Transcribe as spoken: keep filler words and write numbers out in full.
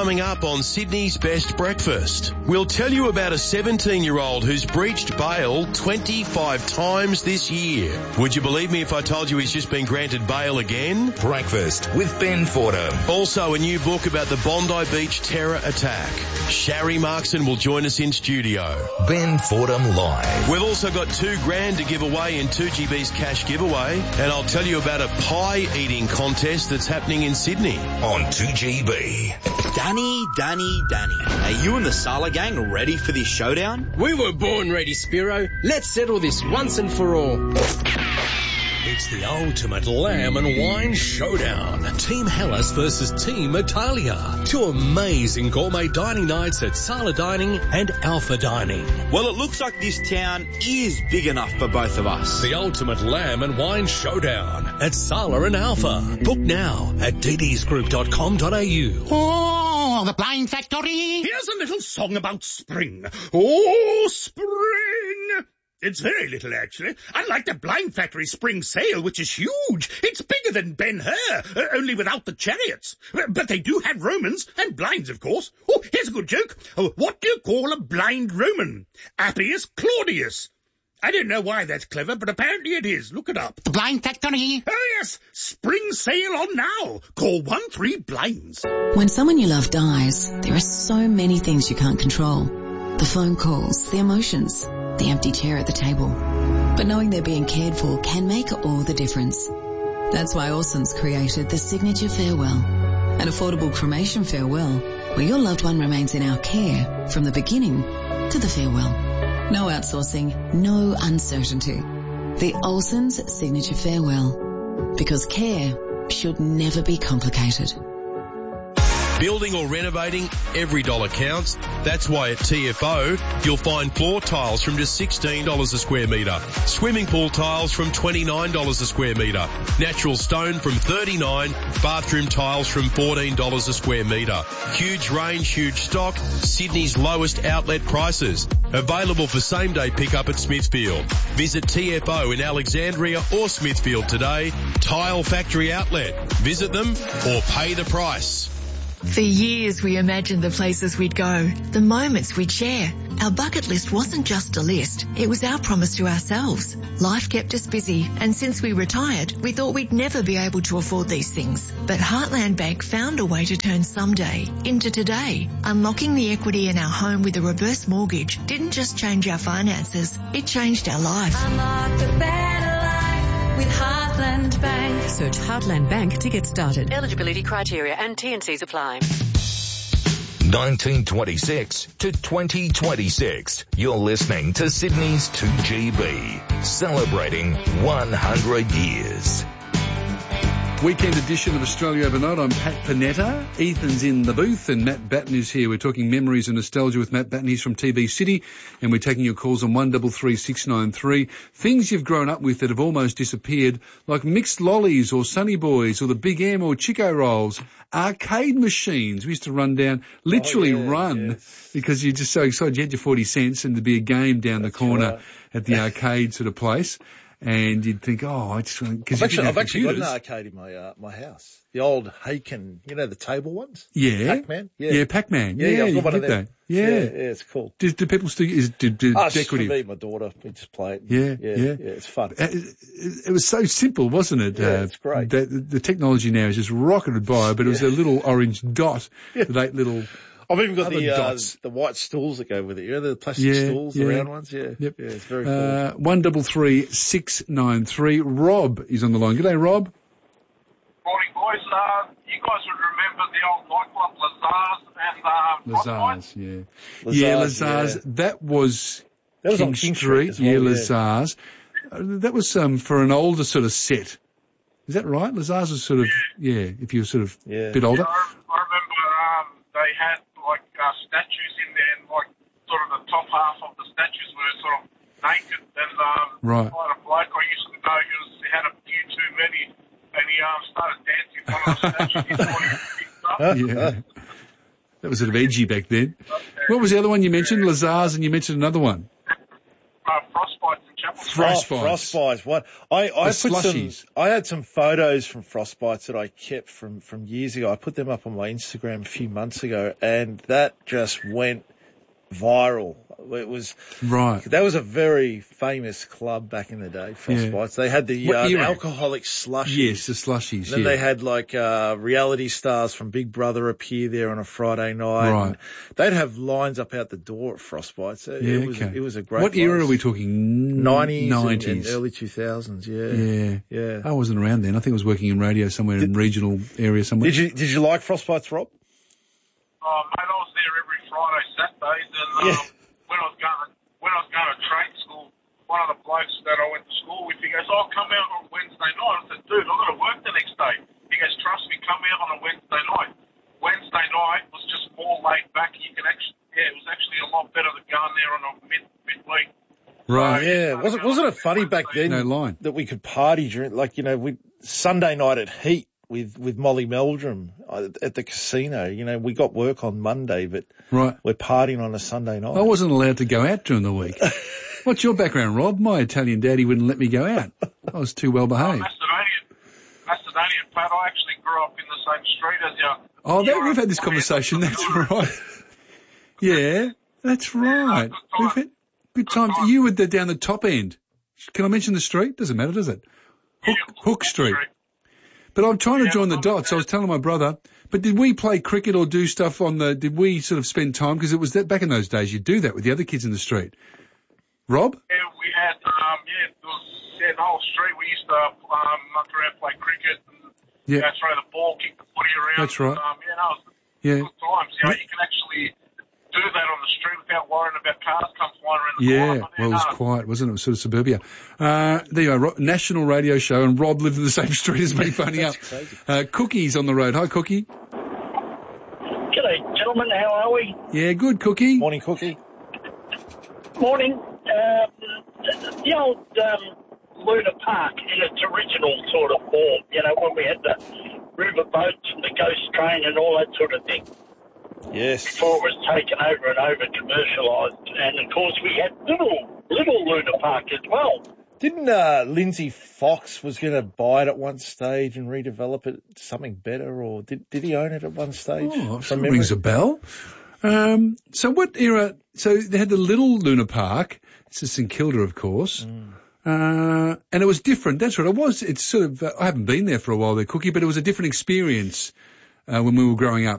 Coming up on Sydney's Best Breakfast, we'll tell you about a seventeen-year-old who's breached bail twenty-five times this year. Would you believe me if I told you he's just been granted bail again? Breakfast with Ben Fordham. Also, a new book about the Bondi Beach terror attack. Shari Markson will join us in studio. Ben Fordham Live. We've also got two grand to give away in two G B's cash giveaway, and I'll tell you about a pie eating contest that's happening in Sydney. On two G B. Danny, Danny, Danny. Are you and the Sala gang ready for this showdown? We were born ready, Spiro. Let's settle this once and for all. It's the ultimate lamb and wine showdown. Team Hellas versus Team Italia. Two amazing gourmet dining nights at Sala Dining and Alpha Dining. Well, it looks like this town is big enough for both of us. The ultimate lamb and wine showdown at Sala and Alpha. Book now at d d s group dot com dot a u. Oh, the Blind Factory. Here's a little song about spring. Oh, spring! It's very little, actually. Unlike the Blind Factory spring sale, which is huge. It's bigger than Ben-Hur, uh, only without the chariots. But they do have Romans and blinds, of course. Oh, here's a good joke. Oh, what do you call a blind Roman? Appius Claudius. I don't know why that's clever, but apparently it is. Look it up. The Blind Factory. Oh, yes. Spring sale on now. Call one three blinds. When someone you love dies, there are so many things you can't control. The phone calls, the emotions, the empty chair at the table. But knowing they're being cared for can make all the difference. That's why Orson's created the Signature Farewell, an affordable cremation farewell where your loved one remains in our care from the beginning to the farewell. No outsourcing, no uncertainty. The Olsen's Signature Farewell, because care should never be complicated. Building or renovating, every dollar counts. That's why at T F O, you'll find floor tiles from just sixteen dollars a square metre, swimming pool tiles from twenty-nine dollars a square metre, natural stone from thirty-nine dollars, bathroom tiles from fourteen dollars a square metre. Huge range, huge stock, Sydney's lowest outlet prices. Available for same-day pickup at Smithfield. Visit T F O in Alexandria or Smithfield today. Tile Factory Outlet. Visit them or pay the price. For years we imagined the places we'd go, the moments we'd share. Our bucket list wasn't just a list, it was our promise to ourselves. Life kept us busy, and since we retired, we thought we'd never be able to afford these things. But Heartland Bank found a way to turn someday into today. Unlocking the equity in our home with a reverse mortgage didn't just change our finances, it changed our life. Unlock the better life with Heartland Bank. Search Heartland Bank to get started. Eligibility criteria and T and Cs apply. nineteen twenty-six to twenty twenty-six. You're listening to Sydney's two G B, celebrating one hundred years. Weekend edition of Australia Overnight. I'm Pat Panetta. Ethan's in the booth and Matt Batten is here. We're talking memories and nostalgia with Matt Batten. He's from T V City and we're taking your calls on one three three six nine three. Things you've grown up with that have almost disappeared, like mixed lollies or Sunny Boys or the Big M or Chico Rolls. Arcade machines. We used to run down, literally oh, yeah, run, yes. because you're just so excited. You had your forty cents and there'd be a game down That's the corner right. at the arcade sort of place. And you'd think, oh, I just want, because I've actually, I've actually actually got an arcade in my uh, my house. The old Haken, you know, the table ones. Yeah, Pac-Man. Yeah, Yeah, Pac-Man. Yeah, Yeah, yeah, I've you got one get of them. that. Yeah. yeah, yeah, it's cool. Do, do people still is do, do Oh, it's just for decorative? me and my daughter. We just play it. Yeah, yeah, yeah. yeah, it's fun. Uh, It, it was so simple, wasn't it? Yeah, uh, it's great. The, the technology now is just rocketed by, but it was Yeah. a little orange dot Yeah. with eight little. I've even got other the uh, dots. the white stools that go with it. You know, the plastic Yeah, stools, the yeah. round ones. Yeah, Yep. yeah, it's very cool. Uh, one double three six nine three. Rob is on the line. G'day, Rob. Morning, boys. Uh, you guys would remember the old nightclub Lazars and uh, Lazars, yeah. Lazars, yeah, Lazars. yeah. That was That was King on King Street. Street as well, yeah, yeah. Lazars. Uh, that was um, for an older sort of set. Is that right? Lazars was sort of, yeah, if you were sort of Yeah. a bit older. I, I remember um, they had like uh, statues in there, and like sort of the top half of the statues were sort of naked. And um, Right. I had a bloke I used to know, he, was, he had a few too many, and he um, started dancing in front of the statues. He thought he was picked up. Yeah. That was sort of edgy back then. What was the other one you mentioned? Lazars, and you mentioned another one. Uh, frostbites in Chapel Frostbites. Oh, Frostbites. What? I, I The put some, slushies. I had some photos from Frostbites that I kept from, from years ago. I put them up on my Instagram a few months ago, and that just went viral. It was Right. That was a very famous club back in the day, Frostbites. They had the What uh, era? alcoholic slushies. Yes, the slushies. Then yeah. they had like uh, reality stars from Big Brother appear there on a Friday night. Right. And they'd have lines up out the door at Frostbites. It, Yeah, it was okay. it was a great. What era place. are we talking? Nineties, Nineties. and, and early two thousands. Yeah, Yeah. yeah. I wasn't around then. I think I was working in radio somewhere in regional area somewhere. Did you did you like Frostbites, Rob? Oh, mate, I was there every Friday, Saturdays, and um, Yeah. when I was going when I was going to trade school, one of the blokes that I went to school with, he goes, "Oh, come out on Wednesday night." I said, "Dude, I've got to work the next day." He goes, "Trust me, come out on a Wednesday night." Wednesday night was just more laid back. You can actually, yeah, it was actually a lot better than going there on a mid midweek. Right. Yeah. Wasn't wasn't it funny back then No line. that we could party during, like, you know, we Sunday night at Heat with with Molly Meldrum at the casino. You know, we got work on Monday, but Right. we're partying on a Sunday night. I wasn't allowed to go out during the week. What's your background, Rob? My Italian daddy wouldn't let me go out. I was too well behaved. Macedonian, Macedonian, Pat. I actually grew up in the same street as you. Oh, that, we've had this conversation. That's right. Yeah, that's right. We've had good times. You were the, down the top end. Can I mention the street? Doesn't matter, does it? Hook, Hook Street. But I'm trying to join the dots. I was telling my brother, but did we play cricket or do stuff on the, did we sort of spend time? Because it was that back in those days, you'd do that with the other kids in the street. Rob? Yeah, we had, um, yeah, it was, yeah, the whole street. We used to um, muck around, play cricket, and Yeah. you know, throw the ball, kick the footy around. That's right. And, um, yeah, no, it was Yeah. good times. You know, you can actually do that on the street without worrying about cars come flying around the Yeah, corner. well, it was quiet, wasn't it? It was sort of suburbia. Uh, there you are, Ro- national radio show, and Rob lived in the same street as me, phoning up. Uh, Cookie's on the road. Hi, Cookie. G'day, gentlemen. How are we? Yeah, good, Cookie. Morning, Cookie. Morning. Um, the old um, Luna Park in its original sort of form, you know, when we had the river boats and the ghost train and all that sort of thing. Yes. Before it was taken over and over commercialised. And, of course, we had little, little Luna Park as well. Didn't uh, Lindsay Fox was going to buy it at one stage and redevelop it to something better, or did did he own it at one stage? Oh, From that rings a bell. Um, so what era, so they had the little Luna Park. This is St Kilda, of course. Mm. Uh, and it was different. That's right. It was, it's sort of, uh, I haven't been there for a while there, Cookie, but it was a different experience, uh, when we were growing up.